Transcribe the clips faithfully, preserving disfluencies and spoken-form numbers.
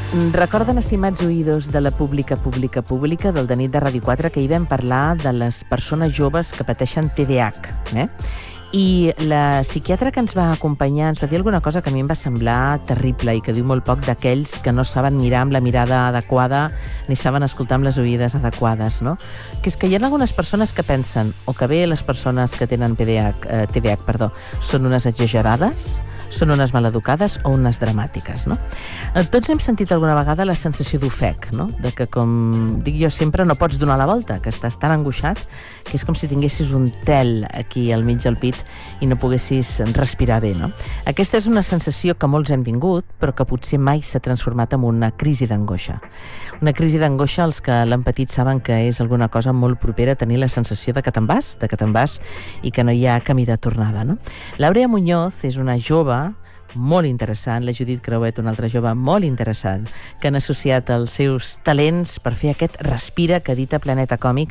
Recorden, estimats oïdors de la Pública, Pública, Pública, del de nit de Ràdio quatre, que hi vam parlar de les persones joves que pateixen T D A H, eh? I la psiquiatra que ens va acompanyar ens va dir alguna cosa que a mi em va semblar terrible i que diu molt poc d'aquells que no saben mirar amb la mirada adequada ni saben escoltar amb les oïdes adequades, no? Que és que hi ha algunes persones que pensen o que bé les persones que tenen T D A H, eh, T D A H, perdó, són unes exagerades, són unes maleducades o unes dramàtiques, no? Tots hem sentit alguna vegada la sensació d'ofec, no? De que, com dic jo sempre, no pots donar la volta, que estàs tan angoixat que és com si tinguessis un tel aquí al mig del pit i no poguessis respirar bé, no? Aquesta és una sensació que molts hem tingut, però que potser mai s'ha transformat en una crisi d'angoixa. Una crisi d'angoixa, els que l'han patit saben que és alguna cosa molt propera a tenir la sensació de que te'n vas, de que te'n vas i que no hi ha camí de tornada, no? L'Àurea Muñoz és una jove molt interessant, la Judit Creuet, una altra jove molt interessant, que han associat els seus talents per fer aquest respira que edita Planeta Còmic.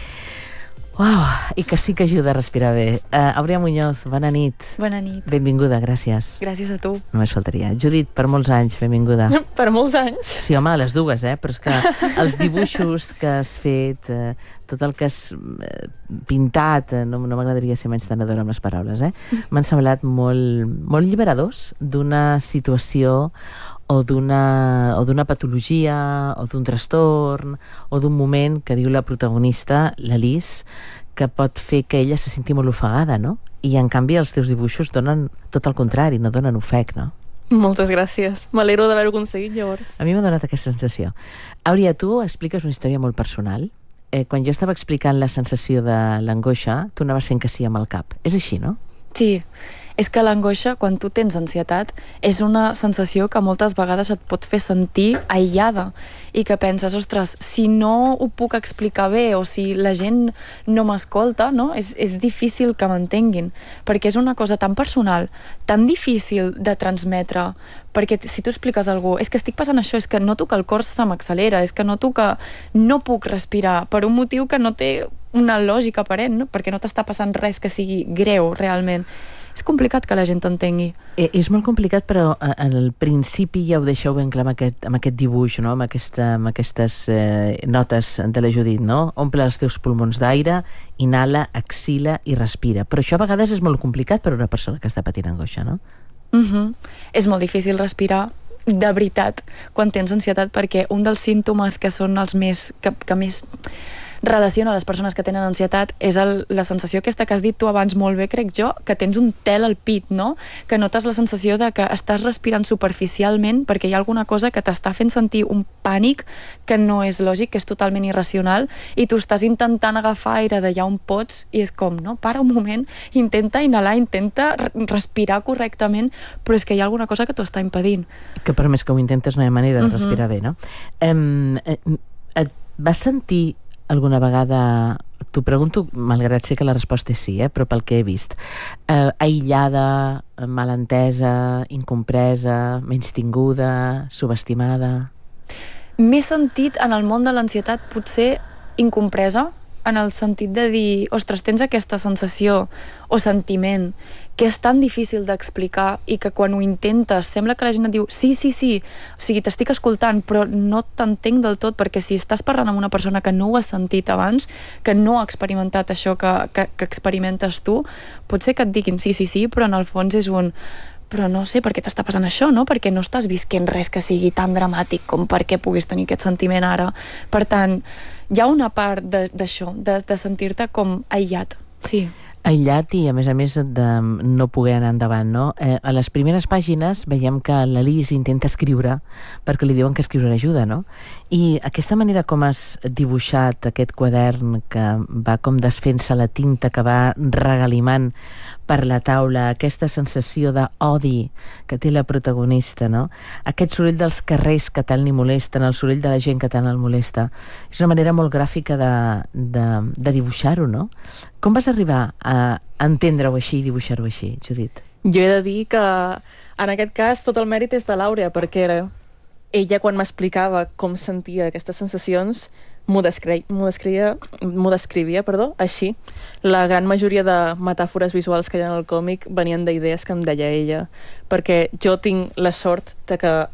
Uau, i que sí que ajuda a respirar bé. Uh, Àurea Muñoz, bona nit. Bona nit. Benvinguda, gràcies. Gràcies a tu. Només faltaria. Judit, per molts anys, benvinguda. Per molts anys? Sí, home, les dues, eh? Però és que els dibuixos que has fet, eh, tot el que has eh, pintat, eh, no, no m'agradaria ser menys tenedora amb les paraules, eh? M'han semblat molt, molt alliberadors d'una situació o d'una o d'una patologia, o d'un trastorn, o d'un moment que viu la protagonista, l'Alice, que pot fer que ella se senti molt ofegada, no? I, en canvi, els teus dibuixos donen tot el contrari, no donen ofec, no? Moltes gràcies. M'alegro d'haver-ho aconseguit, llavors. A mi m'ha donat aquesta sensació. Àurea, tu expliques una història molt personal. Eh, quan jo estava explicant la sensació de l'angoixa, tu anaves fent que sí amb el cap. És així, no? Sí. És que l'angoixa, quan tu tens ansietat, és una sensació que moltes vegades et pot fer sentir aïllada i que penses, ostres, si no ho puc explicar bé o si la gent no m'escolta, no? És, és difícil que m'entenguin, perquè és una cosa tan personal, tan difícil de transmetre, perquè si tu expliques a algú, és que estic passant això, és que noto que el cor se m'accelera, és que noto que no puc respirar per un motiu que no té una lògica aparent, no? Perquè no t'està passant res que sigui greu, realment. És complicat que la gent t'entengui. Eh, és molt complicat, però al principi ja ho deixeu ben clar amb aquest, amb aquest dibuix, no? amb, aquesta, amb aquestes eh, notes de la Judit, no? Omple els teus pulmons d'aire, inhala, exhila i respira. Però això a vegades és molt complicat per a una persona que està patint angoixa, no? Uh-huh. És molt difícil respirar, de veritat, quan tens ansietat, perquè un dels símptomes que són els més... que, que més relaciona les persones que tenen ansietat és el, la sensació aquesta que has dit tu abans molt bé, crec jo, que tens un tel al pit, no? Que notes la sensació de que estàs respirant superficialment perquè hi ha alguna cosa que t'està fent sentir un pànic que no és lògic, que és totalment irracional, i tu estàs intentant agafar aire d'allà on pots i és com, no? Para un moment, intenta inhalar, intenta respirar correctament, però és que hi ha alguna cosa que t'ho està impedint. Que per més que ho intentes no hi ha manera de respirar uh-huh. bé, no? Um, et vas sentir alguna vegada, t'ho pregunto, malgrat sé que la resposta és sí, eh, però pel que he vist, eh, aïllada, malentesa, incompresa, menystinguda, subestimada? M'he sentit en el món de l'ansietat potser incompresa, en el sentit de dir, ostres, tens aquesta sensació o sentiment que és tan difícil d'explicar i que quan ho intentes sembla que la gent et diu sí, sí, sí, o sigui, t'estic escoltant, però no t'entenc del tot, perquè si estàs parlant amb una persona que no ho ha sentit abans, que no ha experimentat això que, que, que experimentes tu, pot ser que et diguin sí, sí, sí, però en el fons és un... però no sé per què t'està passant això, no? Perquè no estàs visquent res que sigui tan dramàtic com perquè puguis tenir aquest sentiment ara. Per tant, hi ha una part d'això, de, de sentir-te com aïllat, sí. Aïllat i, a més a més, de no poder anar endavant, no? Eh, a les primeres pàgines veiem que l'Alice intenta escriure perquè li diuen que escriure ajuda, no? I aquesta manera com has dibuixat aquest quadern que va com desfent-se la tinta, que va regalimant per la taula, aquesta sensació d'odi que té la protagonista, no? Aquest soroll dels carrers que tant li molesten, el soroll de la gent que tant el molesta. És una manera molt gràfica de, de, de dibuixar-ho, no? Com vas arribar a entendre-ho així i dibuixar-ho així, Judit? Jo he de dir que en aquest cas tot el mèrit és de l'Àurea, perquè era ella quan m'explicava com sentia aquestes sensacions m'ho descrivia, m'ho descrivia, perdó, així. La gran majoria de metàfores visuals que hi ha en el còmic venien d'idees que em deia ella, perquè jo tinc la sort de que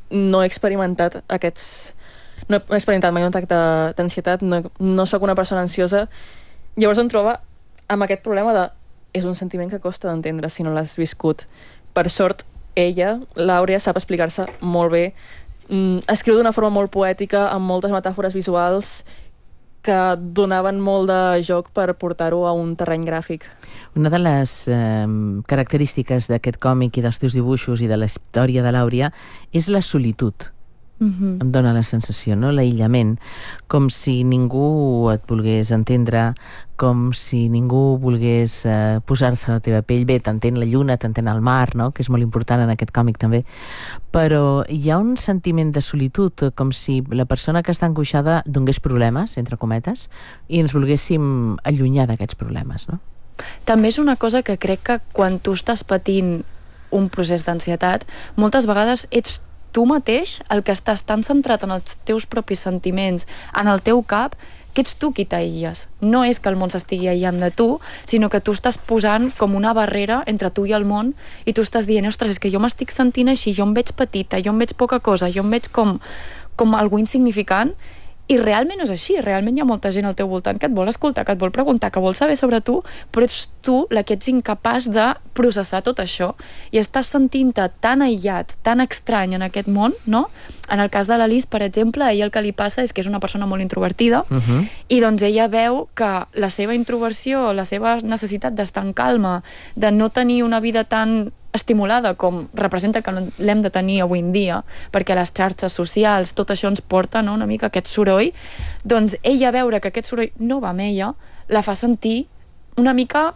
no he experimentat aquests... No he experimentat mai un atac d'ansietat, no, no sóc una persona ansiosa. Llavors em troba amb aquest problema de... És un sentiment que costa d'entendre si no l'has viscut. Per sort, ella, l'Àurea, sap explicar-se molt bé. Mm, escriu d'una forma molt poètica, amb moltes metàfores visuals que donaven molt de joc per portar-ho a un terreny gràfic. Una de les eh, característiques d'aquest còmic i dels teus dibuixos i de la història de l'Àurea és la solitud. Mm-hmm. Em dóna la sensació, no? L'aïllament, com si ningú et volgués entendre, com si ningú volgués eh, posar-se a la teva pell. Bé, t'entén la lluna, t'entén el mar, no? Que és molt important en aquest còmic també, però hi ha un sentiment de solitud, com si la persona que està angoixada donés problemes, entre cometes, i ens volguéssim allunyar d'aquests problemes, no? També és una cosa que crec que quan tu estàs patint un procés d'ansietat, moltes vegades ets tu mateix el que estàs tan centrat en els teus propis sentiments, en el teu cap, que ets tu qui t'aïlles. No és que el món s'estigui aïllant de tu, sinó que tu estàs posant com una barrera entre tu i el món i tu estàs dient, ostres, és que jo m'estic sentint així, jo em veig petita, jo em veig poca cosa, jo em veig com, com algú insignificant. I realment no és així, realment hi ha molta gent al teu voltant que et vol escoltar, que et vol preguntar, que vol saber sobre tu, però ets tu la que ets incapaç de processar tot això i estàs sentint-te tan aïllat, tan estrany en aquest món, no? En el cas de l'Alice, per exemple, a ella el que li passa és que és una persona molt introvertida uh-huh. i doncs ella veu que la seva introversió, la seva necessitat d'estar en calma, de no tenir una vida tan estimulada com representa que l'hem de tenir avui en dia, perquè les xarxes socials, tot això ens porta, no?, una mica aquest soroll, doncs ella veure que aquest soroll no va amb ella, la fa sentir una mica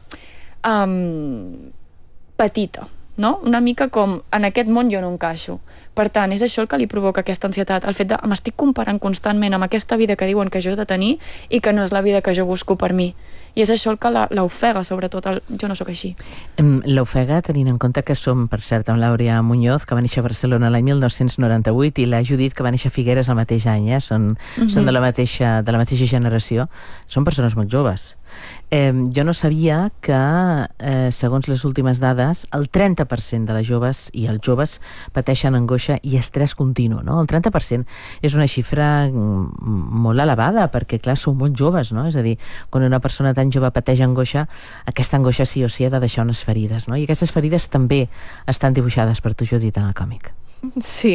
um, petita, no? Una mica com en aquest món jo no encaixo. Per tant, és això el que li provoca aquesta ansietat, el fet de m'estic comparant constantment amb aquesta vida que diuen que jo he de tenir i que no és la vida que jo busco per mi. I és això el que l'ofega, sobretot el jo no sóc així. L'ofega, tenint en compte que som, per cert, amb l'Àurea Muñoz, que va néixer a Barcelona l'any mil nou-cents noranta-vuit, i la Judit, que va néixer a Figueres el mateix any, eh? Són, mm-hmm. són de la mateixa, de la mateixa generació. Són persones molt joves. Eh, jo no sabia que, eh, segons les últimes dades, el trenta per cent de les joves i els joves pateixen angoixa i estrès continu, no? El trenta per cent és una xifra molt elevada, perquè, clar, sou molt joves, no? És a dir, quan una persona tan jove pateix angoixa, aquesta angoixa sí o sí ha de deixar unes ferides, no? I aquestes ferides també estan dibuixades per tu, Judit, en el còmic. Sí.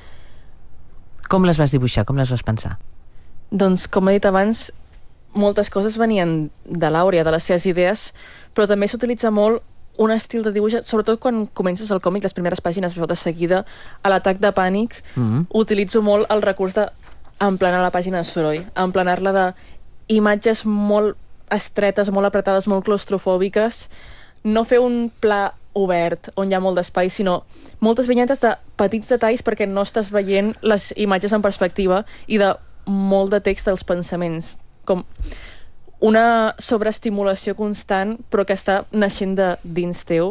Com les vas dibuixar? Com les vas pensar? Doncs, com he dit abans, moltes coses venien de l'Àurea, de les seves idees, però també s'utilitza molt un estil de dibuix, sobretot quan comences el còmic, les primeres pàgines veu de seguida a l'atac de pànic, mm-hmm. utilitzo molt el recurs d'emplenar la pàgina de soroll, emplenar-la d'imatges molt estretes, molt apretades, molt claustrofòbiques, no fer un pla obert on hi ha molt d'espai, sinó moltes vinyetes de petits detalls perquè no estàs veient les imatges en perspectiva i de molt de text dels pensaments, com una sobreestimulació constant però que està naixent de dins teu.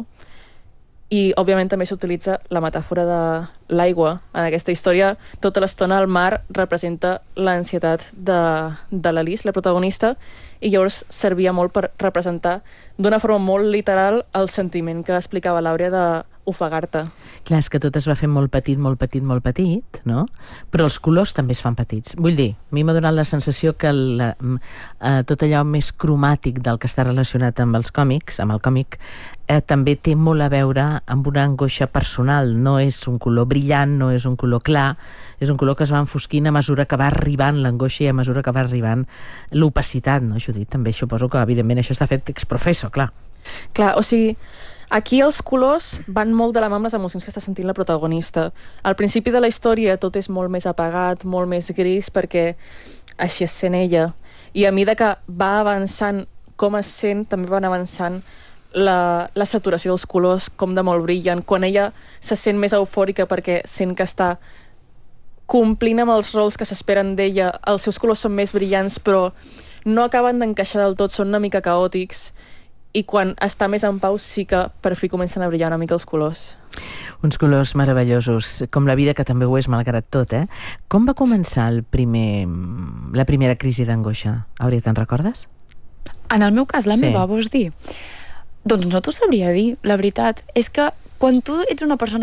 I òbviament també s'utilitza la metàfora de l'aigua en aquesta història. Tota l'estona el mar representa l'ansietat de, de l'Alice, la protagonista, i llavors servia molt per representar d'una forma molt literal el sentiment que explicava l'Àurea d'ofegar-te. Clar, és que tot es va fer molt petit, molt petit, molt petit, no? Però els colors també es fan petits. Vull dir, a mi m'ha donat la sensació que el, eh, tot allò més cromàtic del que està relacionat amb els còmics, amb el còmic, eh, també té molt a veure amb una angoixa personal. No és un color brillant, no és un color clar, és un color que es va enfosquint a mesura que va arribant l'angoixa i a mesura que va arribant l'opacitat, no, Judit? També suposo que, evidentment, això està fet ex professo, clar. Clar, o sigui, aquí els colors van molt de la mà amb les emocions que està sentint la protagonista. Al principi de la història tot és molt més apagat, molt més gris, perquè així es sent ella. I a mesura que va avançant com es sent, també van avançant la, la saturació dels colors, com de molt brillen. Quan ella se sent més eufòrica perquè sent que està complint amb els rols que s'esperen d'ella, els seus colors són més brillants, però no acaben d'encaixar del tot, són una mica caòtics, i quan està més en pau sí que per fi comencen a brillar una mica els colors. Uns colors meravellosos, com la vida, que també ho és malgrat tot, eh? Com va començar el primer, la primera crisi d'angoixa? Àurea, te'n recordes? En el meu cas, la Sí. meva, vols dir? Doncs no t'ho sabria dir, la veritat. És que quan tu ets una persona que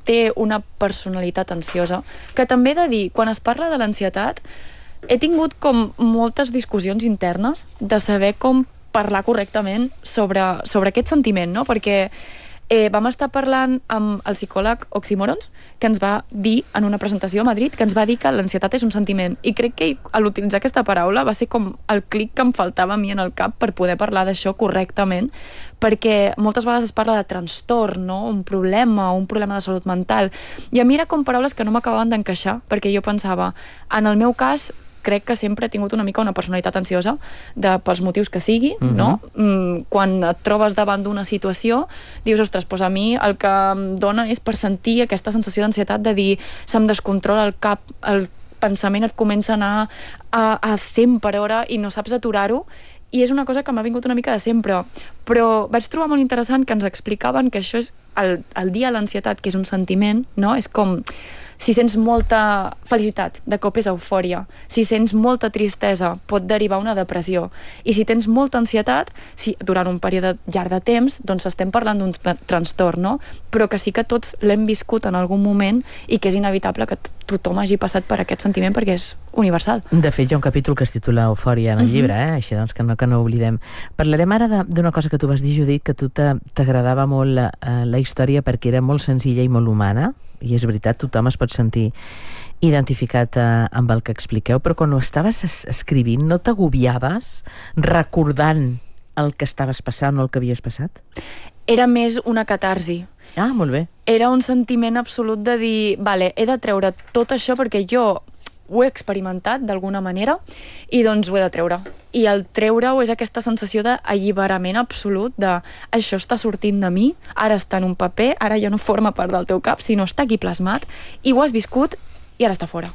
té una personalitat ansiosa, que també he de dir, quan es parla de l'ansietat, he tingut com moltes discussions internes de saber com parlar correctament sobre, sobre aquest sentiment, no? Perquè eh, vam estar parlant amb el psicòleg Oxymorons, que ens va dir en una presentació a Madrid, que ens va dir que l'ansietat és un sentiment. I crec que a l'utilitzar aquesta paraula va ser com el clic que em faltava a mi en el cap per poder parlar d'això correctament, perquè moltes vegades es parla de trastorn, no? Un problema, un problema de salut mental. I a mi era com paraules que no m'acabaven d'encaixar, perquè jo pensava, en el meu cas, crec que sempre he tingut una mica una personalitat ansiosa de, pels motius que sigui, uh-huh. no? Mm, quan et trobes davant d'una situació, dius, ostres, doncs a mi el que em dona és per sentir aquesta sensació d'ansietat de dir, se'm descontrola el cap, el pensament et comença a anar a, a cent per hora i no saps aturar-ho, i és una cosa que m'ha vingut una mica de sempre. Però vaig trobar molt interessant que ens explicaven que això és el, el dia de l'ansietat, que és un sentiment, no? És com si sents molta felicitat, de cop és eufòria. Si sents molta tristesa, pot derivar una depressió. I si tens molta ansietat, si durant un període llarg de temps, doncs estem parlant d'un trastorn, no? Però que sí que tots l'hem viscut en algun moment i que és inevitable que tothom hagi passat per aquest sentiment perquè és universal. De fet, hi ha un capítol que es titula Eufòria en el uh-huh. llibre, eh? Així doncs que no, que no oblidem. Parlarem ara d'una cosa que tu vas dir, Judit, que a tu t'agradava molt la, la història perquè era molt senzilla i molt humana, i és veritat, tothom es pot sentir identificat eh, amb el que expliqueu, però quan ho estaves es escrivint no t'agobiaves recordant el que estaves passant o el que havies passat? Era més una catarsi. Ah, molt bé. Era un sentiment absolut de dir, vale, he de treure tot això perquè jo ho he experimentat d'alguna manera i doncs ho he de treure. I el treure-ho és aquesta sensació d'alliberament absolut de això està sortint de mi, ara està en un paper, ara ja no forma part del teu cap, sinó està aquí plasmat i ho has viscut i ara està fora.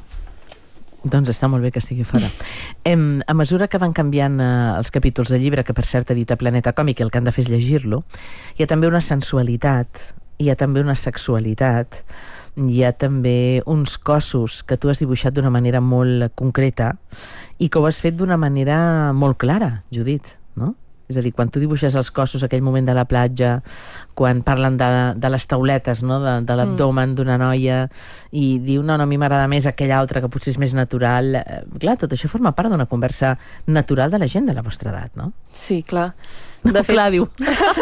Doncs està molt bé que estigui fora. Em, a mesura que van canviant eh, els capítols del llibre, que per cert edita Planeta Còmic i el que han de fer és llegir-lo, hi ha també una sensualitat, hi ha també una sexualitat, hi ha també uns cossos que tu has dibuixat d'una manera molt concreta i que ho has fet d'una manera molt clara, Judit, no? És a dir, quan tu dibuixes els cossos, aquell moment de la platja, quan parlen de, de les tauletes, no? de, de l'abdomen mm. d'una noia, i diu, no, no, a mi m'agrada més aquella altra que potser és més natural. Eh, clar, tot això forma part d'una conversa natural de la gent de la vostra edat, no? Sí, clar. De no, fet... clar, diu.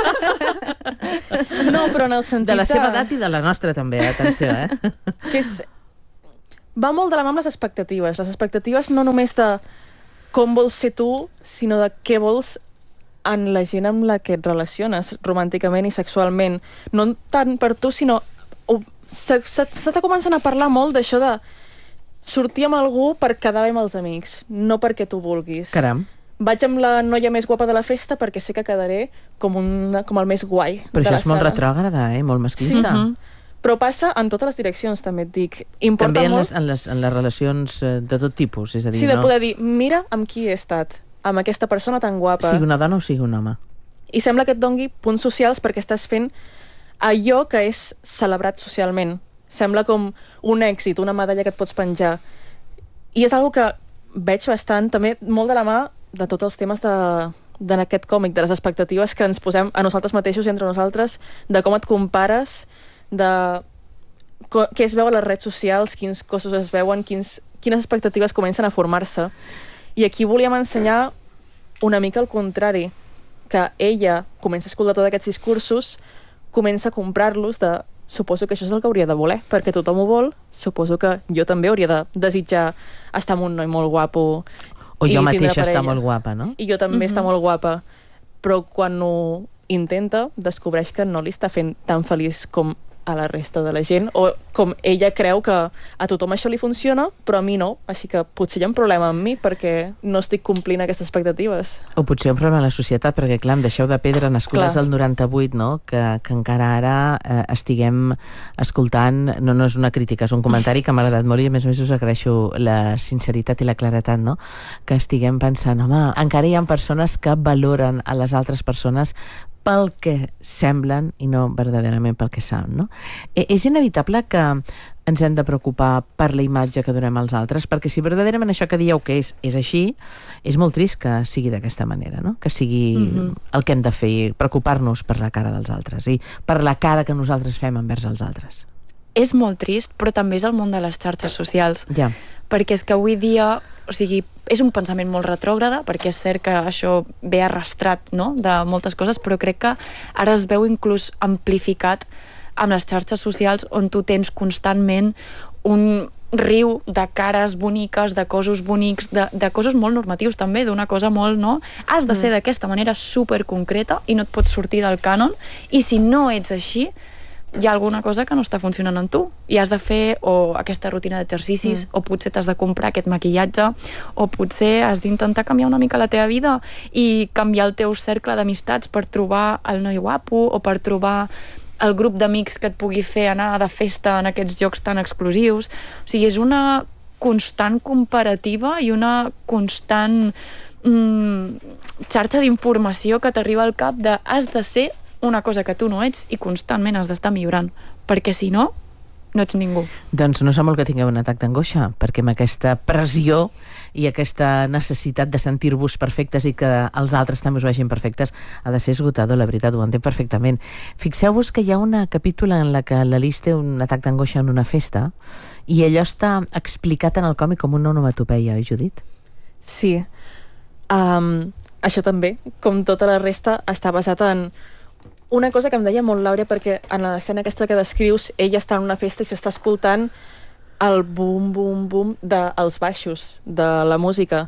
No, però en el sentit de la seva edat i de la nostra també, atenció, eh? Que és... Va molt de la mà amb les expectatives. Les expectatives no només de com vols ser tu, sinó de què vols en la gent amb la que et relaciones romànticament i sexualment. No tant per tu, sinó... S'està començant a parlar molt d'això de sortir amb algú per quedar bé amb els amics, no perquè tu vulguis. Caram. Vaig amb la noia més guapa de la festa perquè sé que quedaré com, una, com el més guai Però de això la és molt sala. retrògrada, eh? Molt masclista. Sí. Mm-hmm. Però passa en totes les direccions, també et dic. Importa també en, molt... les, en, les, en les relacions de tot tipus, és a dir, sí, de no? poder dir, mira amb qui he estat, amb aquesta persona tan guapa. Sigui una dona o sigui un home. I sembla que et dongui punts socials perquè estàs fent allò que és celebrat socialment. Sembla com un èxit, una medalla que et pots penjar. I és algo que veig bastant, també molt de la mà de tots els temes de, de aquest còmic, de les expectatives que ens posem a nosaltres mateixos i entre nosaltres, de com et compares, de què es veu a les redes socials, quins cossos es veuen, quins, quines expectatives comencen a formar-se. I aquí volíem ensenyar una mica el contrari, que ella comença a escoltar tots aquests discursos, comença a comprar-los de suposo que això és el que hauria de voler, perquè tothom ho vol, suposo que jo també hauria de desitjar estar amb un noi molt guapo. O jo mateixa està molt guapa, no? I jo també Mm-hmm. està molt guapa. Però quan ho intenta, descobreix que no li està fent tan feliç com a la resta de la gent, o com ella creu que a tothom això li funciona, però a mi no, així que potser hi ha un problema amb mi perquè no estic complint aquestes expectatives. O potser un problema a la societat, perquè clar, em deixeu de pedra nascudes Clar. al noranta-vuit, no? Que, que encara ara eh, estiguem escoltant, no, no és una crítica, és un comentari que m'ha agradat molt i a més a més us agraeixo la sinceritat i la claretat, no? Que estiguem pensant, home, encara hi ha persones que valoren a les altres persones pel que semblen i no verdaderament pel que són, no? E és inevitable que ens hem de preocupar per la imatge que donem als altres, perquè si verdaderament això que dieu que és, és així, és molt trist que sigui d'aquesta manera, no? Que sigui mm-hmm. el que hem de fer, preocupar-nos per la cara dels altres i per la cara que nosaltres fem envers els altres. és molt trist, però també és el món de les xarxes socials. Ja. Perquè és que avui dia, o sigui, és un pensament molt retrògrada, perquè és cert que això ve arrastrat, no?, de moltes coses, però crec que ara es veu inclús amplificat amb les xarxes socials, on tu tens constantment un riu de cares boniques, de cossos bonics, de, de cossos molt normatius també, d'una cosa molt, no? Has de ser d'aquesta manera superconcreta i no et pots sortir del cànon, i si no ets així, hi ha alguna cosa que no està funcionant en tu i has de fer o aquesta rutina d'exercicis mm. o potser t'has de comprar aquest maquillatge o potser has d'intentar canviar una mica la teva vida i canviar el teu cercle d'amistats per trobar el noi guapo o per trobar el grup d'amics que et pugui fer anar de festa en aquests llocs tan exclusius. O sigui, és una constant comparativa i una constant mm, xarxa d'informació que t'arriba al cap de has de ser una cosa que tu no ets i constantment has d'estar millorant, perquè si no, no ets ningú. Doncs no sembla que tingueu un atac d'angoixa, perquè amb aquesta pressió i aquesta necessitat de sentir-vos perfectes i que els altres també us vegin perfectes ha de ser esgotador, la veritat, ho entenc perfectament. Fixeu-vos que hi ha una capítula en la que l'Alice té un atac d'angoixa en una festa i allò està explicat en el còmic com una onomatopeia, oi, Judit? Sí. Um, això també, com tota la resta, està basat en una cosa que em deia molt l'Àurea, perquè en l'escena aquesta que descrius, ella està en una festa i s'està escoltant el bum, bum, bum dels baixos, de la música.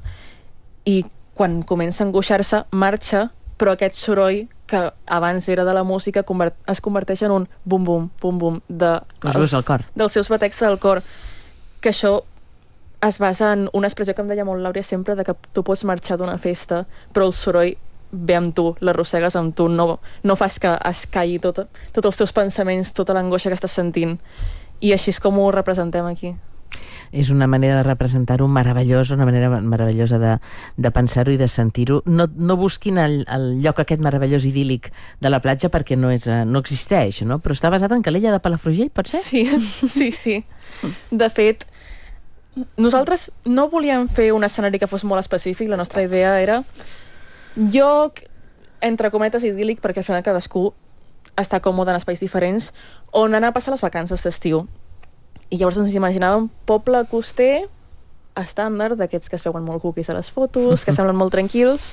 I quan comença a angoixar-se, marxa, però aquest soroll que abans era de la música es converteix en un bum, bum, bum, bum de els, dels seus batecs del cor. Que això es basa en una expressió que em deia molt l'Àurea sempre, de que tu pots marxar d'una festa, però el soroll ve amb tu, l'arrossegues amb tu, no, no fas que es caigui tot, tots els teus pensaments, tota l'angoixa que estàs sentint. I així és com ho representem aquí. És una manera de representar-ho meravellosa, una manera meravellosa de, de pensar-ho i de sentir-ho. No, no busquin el, el lloc aquest meravellós idíl·lic de la platja perquè no, és, no existeix, no? Però està basat en Calella de Palafrugell, pot ser? Sí, sí, sí. De fet, nosaltres no volíem fer un escenari que fos molt específic, la nostra idea era lloc, entre cometes, idíl·lic, perquè al final cadascú està còmode en espais diferents, on anar a passar les vacances d'estiu. I llavors ens imaginàvem poble coster estàndard, d'aquests que es veuen molt cookies a les fotos, que semblen molt tranquils,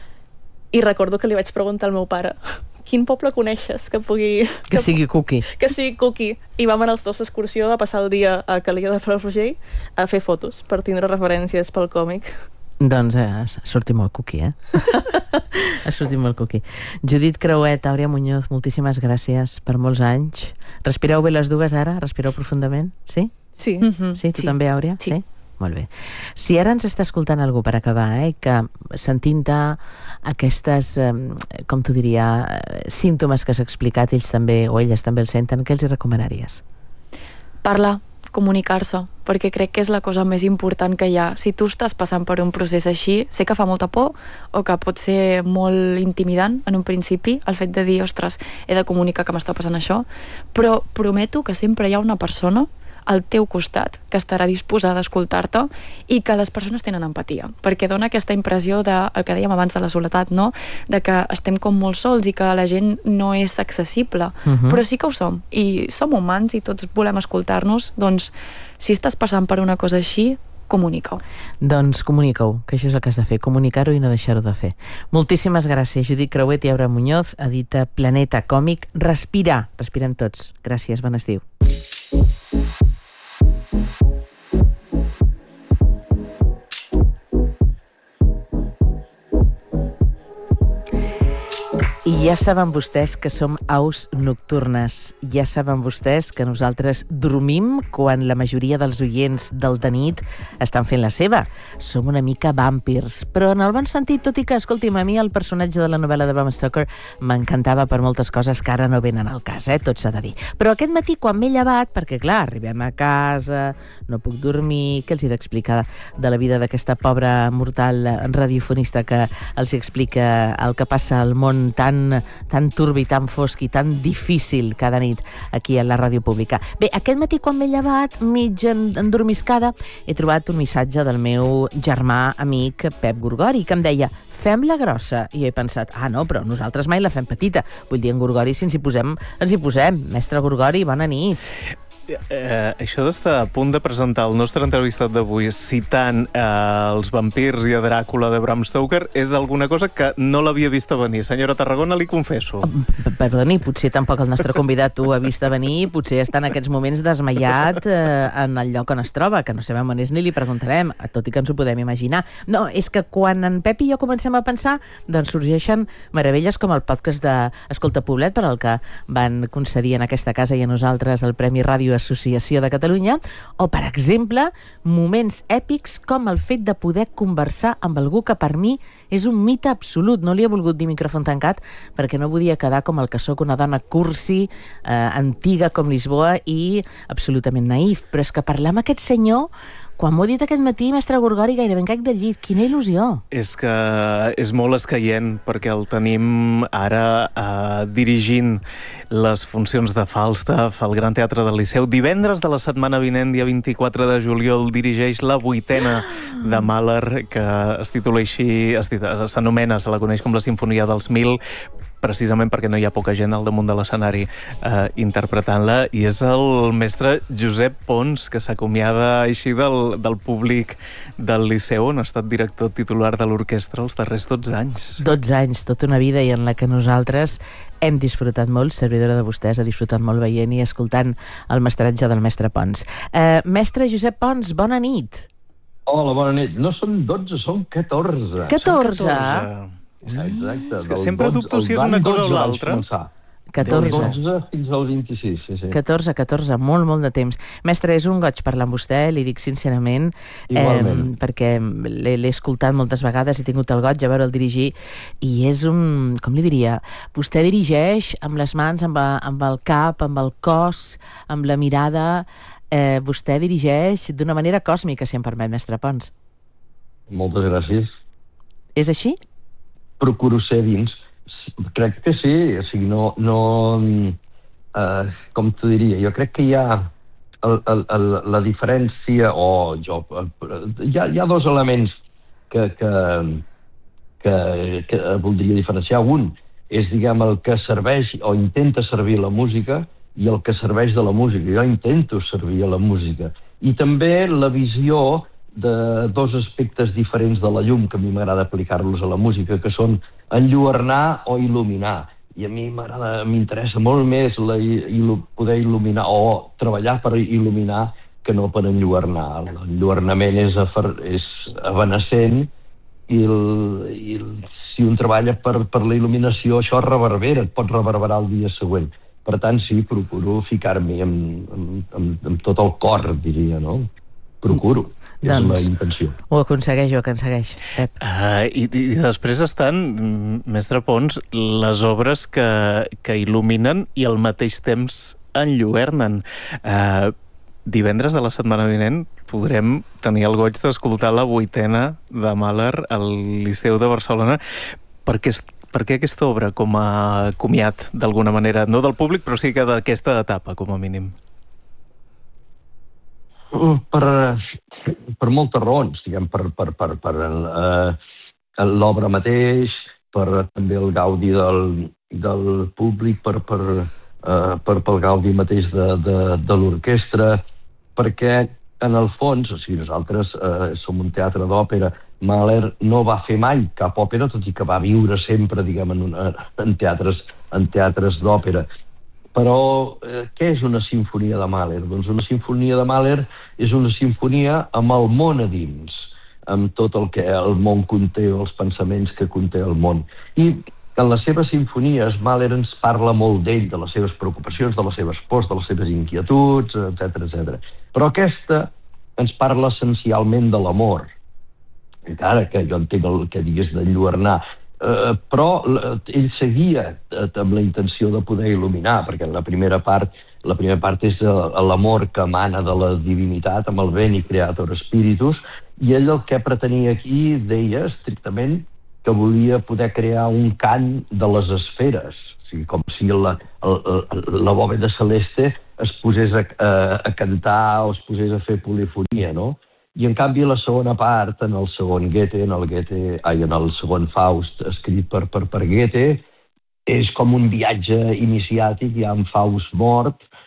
i recordo que li vaig preguntar al meu pare quin poble coneixes que pugui... Que, que sigui cookie. Que sigui cookie. I vam anar els dos d'excursió a passar el dia a Calella de Palafrugell a fer fotos per tindre referències pel còmic. Doncs eh, ha sortit molt cookie, eh? Ha sortit molt cookie. Judit Creuet, Àurea Muñoz, moltíssimes gràcies per molts anys. Respireu bé les dues ara? Respireu profundament? Sí? Sí. Mm-hmm. Sí, tu sí. També, Àurea? Sí. sí? Molt bé. Si ara ens està escoltant algú per acabar, eh, que sentint-te aquestes, eh, com t'ho diria, símptomes que s'ha explicat, ells també, o elles també el senten, què els hi recomanaries? Parlar, comunicar-se, perquè crec que és la cosa més important que hi ha. Si tu estàs passant per un procés així, sé que fa molta por o que pot ser molt intimidant en un principi, el fet de dir, ostres, he de comunicar que m'està passant això, però prometo que sempre hi ha una persona al teu costat que estarà disposada a escoltar-te i que les persones tenen empatia, perquè dona aquesta impressió de, el que dèiem abans de la soledat, no? De que estem com molt sols i que la gent no és accessible, uh-huh. però sí que ho som, i som humans i tots volem escoltar-nos, doncs si estàs passant per una cosa així, comunica-ho. Doncs comunica-ho, que això és el que has de fer, comunicar-ho i no deixar-ho de fer. Moltíssimes gràcies, Judit Creuet i Àurea Muñoz, edita Planeta Còmic. Respirar, respirem tots. Gràcies, bon estiu. I ja saben vostès que som aus nocturnes. Ja saben vostès que nosaltres dormim quan la majoria dels oients del de nit estan fent la seva. Som una mica vampirs, però en el bon sentit, tot i que, escolti'm, a mi el personatge de la novel·la de Bram Stoker m'encantava per moltes coses que ara no venen al cas, eh? Tot s'ha de dir. Però aquest matí, quan m'he llevat, perquè clar, arribem a casa, no puc dormir, què els he d'explicar de la vida d'aquesta pobra mortal radiofonista que els explica el que passa al món tan tan turbi, tan fosc i tan difícil cada nit aquí a la ràdio pública. Bé, aquest matí quan m'he llevat, mig endormiscada, he trobat un missatge del meu germà amic Pep Gorgori, que em deia, fem-la grossa. I he pensat, ah no, però nosaltres mai la fem petita. Vull dir, en Gorgori, si ens hi posem, ens hi posem. Mestre Gorgori, bona nit. eh, això d'estar a punt de presentar el nostre entrevistat d'avui citant eh, els vampirs i a Dràcula de Bram Stoker és alguna cosa que no l'havia vist a venir. Senyora Tarragona, li confesso. Perdoni, potser tampoc el nostre convidat ho ha vist a venir, potser està en aquests moments desmaiat eh, en el lloc on es troba, que no sabem on és ni li preguntarem, tot i que ens ho podem imaginar. No, és que quan en Pep i jo comencem a pensar, doncs sorgeixen meravelles com el podcast de Escolta Poblet, per al que van concedir en aquesta casa i a nosaltres el Premi Ràdio Associació de Catalunya, o, per exemple, moments èpics com el fet de poder conversar amb algú que per mi és un mite absolut. No li he volgut dir micròfon tancat perquè no volia quedar com el que sóc, una dona cursi, eh, antiga com Lisboa i absolutament naïf. Però és que parlar amb aquest senyor, quan m'ho he dit aquest matí, mestre Gorgori, gairebé em caic del llit. Quina il·lusió! És que és molt escaient, perquè el tenim ara eh, dirigint les funcions de Falstaff al Gran Teatre del Liceu. Divendres de la setmana vinent, dia vint-i-quatre de juliol, dirigeix la vuitena de Mahler, que es titula així, s'anomena, se la coneix com la Simfonia dels Mil, precisament perquè no hi ha poca gent al damunt de l'escenari eh, interpretant-la, i és el mestre Josep Pons, que s'acomiada així del, del públic del Liceu, on ha estat director titular de l'orquestra els darrers dotze anys. dotze anys, tota una vida, i en la que nosaltres hem disfrutat molt, servidora de vostès ha disfrutat molt veient i escoltant el mestratge del mestre Pons. Eh, mestre Josep Pons, bona nit. Hola, bona nit. No són dotze, són catorze. catorze? Exacte. És que sempre dubto si és una cosa o l'altra. catorze. dotze fins al vint-i-sis, sí, sí. catorze, catorze, molt, molt de temps. Mestre, és un goig parlar amb vostè, li dic sincerament, eh, perquè l'he escoltat moltes vegades, he tingut el goig de veure'l dirigir, i és un, com li diria, vostè dirigeix amb les mans, amb, a, amb el cap, amb el cos, amb la mirada, eh, vostè dirigeix d'una manera còsmica, si em permet, mestre Pons. Moltes gràcies. És així? Procuro ser dins. Crec que sí, o sigui, no... no eh, com t'ho diria? Jo crec que hi ha el, el, el, la diferència, o jo... Hi ha, hi ha dos elements que, que, que, que voldria diferenciar. Un és, diguem, el que serveix o intenta servir la música, i el que serveix de la música. Jo intento servir a la música. I també la visió de dos aspectes diferents de la llum, que a mi m'agrada aplicar-los a la música, que són enlluernar o il·luminar. I a mi m'agrada, m'interessa molt més la, il, poder il·luminar o treballar per il·luminar que no per enlluernar. L'enlluernament és, afer, és evanescent, i, el, i el, si un treballa per, per la il·luminació, això reverbera, et pot reverberar el dia següent. Per tant, sí, procuro ficar-m'hi amb, amb, amb, amb tot el cor, diria, no? Procuro. És doncs, la intenció. Ho aconsegueix, ho aconsegueix, Pep. Uh, i, I després estan, mestre Pons, les obres que, que il·luminen i al mateix temps enlluernen. Uh, divendres de la setmana vinent podrem tenir el goig d'escoltar la vuitena de Mahler al Liceu de Barcelona. Per què, per què aquesta obra com a comiat, d'alguna manera? No del públic, però sí que d'aquesta etapa, com a mínim. Per, per moltes raons, diguem, per, per, per, per uh, l'obra mateix, per també el gaudi del, del públic, per, per, uh, per, pel gaudi mateix de, de, de l'orquestra, perquè en el fons, o sigui, nosaltres uh, som un teatre d'òpera. Mahler no va fer mai cap òpera, tot i que va viure sempre, diguem, en, una, en teatres, en teatres d'òpera. Però eh, què és una simfonia de Mahler? Doncs una simfonia de Mahler és una simfonia amb el món a dins, amb tot el que el món conté, els pensaments que conté el món. I en les seves simfonies Mahler ens parla molt d'ell, de les seves preocupacions, de les seves pors, de les seves inquietuds, etcètera, etcètera. Però aquesta ens parla essencialment de l'amor. Encara que jo entenc el que digués d'enlluernar, Uh, però uh, ell seguia uh, amb la intenció de poder il·luminar, perquè la primera part, la primera part és uh, l'amor que emana de la divinitat, amb el Veni Creator Spiritus, i ell el que pretenia aquí, deia estrictament, que volia poder crear un cant de les esferes, o sigui, com si la, la, la bòveda celeste es posés a, a, a cantar o es posés a fer polifonia, no? I en canvi la segona part, en el segon Goethe, en el, Goethe, ai, en el segon Faust, escrit per, per, per Goethe, és com un viatge iniciàtic, ja amb Faust mort,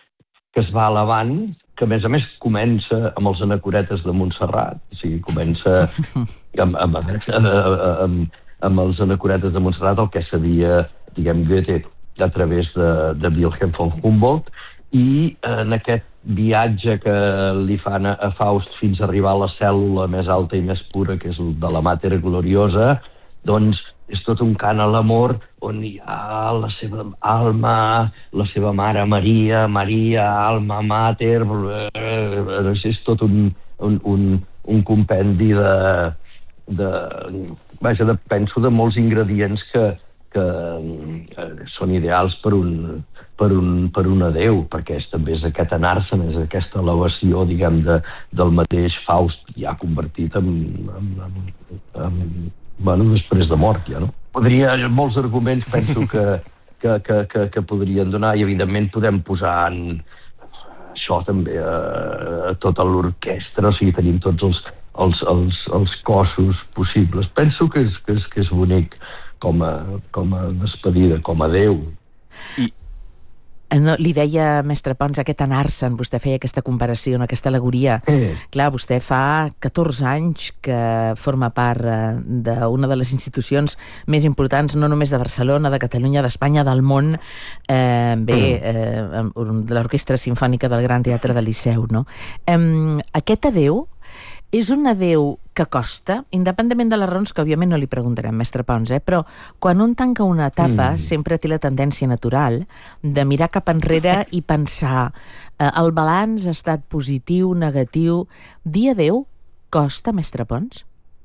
que es va elevant, que a més a més comença amb els anacoretes de Montserrat, o sigui, comença amb, amb, amb, amb els anacoretes de Montserrat, el que sabia, diguem, Goethe a través de, de Wilhelm von Humboldt, i en aquest viatge que li fan a, a Faust fins a arribar a la cèl·lula més alta i més pura, que és el de la Mater Gloriosa, doncs és tot un cant a l'amor on hi ha la seva alma, la seva mare Maria, Maria, alma mater, eh, és tot un, un, un, un compendi de, de, vaja, de, penso, de molts ingredients que, que eh, són ideals per un, per un, per una Déu, perquè és, també és aquest anar-se'n, és aquesta elevació, diguem, de, del mateix Faust ja convertit en, en, en, en bueno, després de mort, ja, no? Podria, molts arguments penso que, que, que, que, que podrien donar, i evidentment podem posar en això també a, a tota l'orquestra, o sigui, tenim tots els, els, els, els cossos possibles. Penso que és, que és, que és bonic com a, com a despedida, com a Déu. I No, li deia, mestre Pons, aquest anar-se'n, vostè feia aquesta comparació, aquesta al·legoria. Eh. Clar, vostè fa catorze anys que forma part d'una de les institucions més importants, no només de Barcelona, de Catalunya, d'Espanya, del món, eh, bé, eh, de l'Orquestra Simfònica del Gran Teatre del Liceu, no? Eh, aquest adéu és un adéu que costa, independentment de les raons que òbviament no li preguntarem, mestre Pons, eh? Però quan un tanca una etapa mm. sempre té la tendència natural de mirar cap enrere i pensar eh, el balanç ha estat positiu, negatiu. Dir adéu costa, mestre Pons?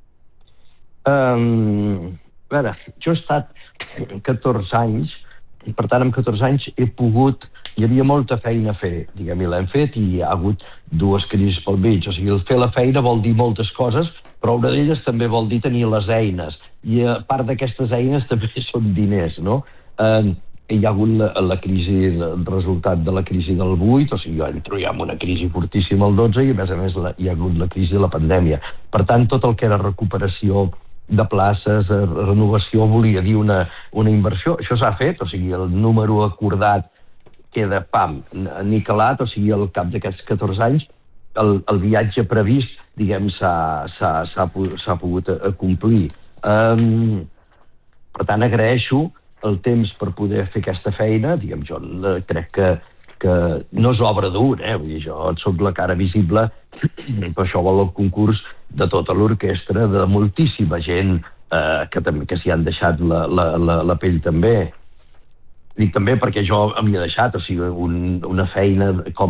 Um, a veure, jo he estat catorze anys, i per tant, amb catorze anys he pogut... Hi havia molta feina a fer, diguem, i l'hem fet, i hi ha hagut dues crisis pel mig. O sigui, el fer la feina vol dir moltes coses, però una d'elles també vol dir tenir les eines. I a part d'aquestes eines també són diners, no? Eh, hi ha hagut la, la crisi, el resultat de la crisi del vuit, o sigui, jo entro ja en una crisi fortíssima al dotze, i a més a més la, hi ha hagut la crisi de la pandèmia. Per tant, tot el que era recuperació de places, renovació, volia dir una, una inversió. Això s'ha fet, o sigui, el número acordat queda, pam, aniquilat, o sigui, al cap d'aquests catorze anys, el, el viatge previst, diguem, s'ha pogut complir. Um, per tant, agraeixo el temps per poder fer aquesta feina, diguem, jo crec que, que no és obra d'un, eh? Vull dir, jo soc la cara visible, per això vol el concurs de tota l'orquestra, de moltíssima gent eh, que, que s'hi han deixat la, la, la, la pell també. Dic també perquè jo m'hi he deixat, o sigui, un, una feina com